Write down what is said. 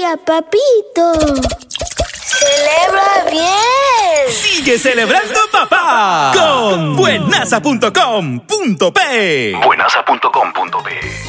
día, papito. ¡Celebra bien! ¡Sigue celebrando, papá! Con buenaza.com.pe. Buenaza.com.pe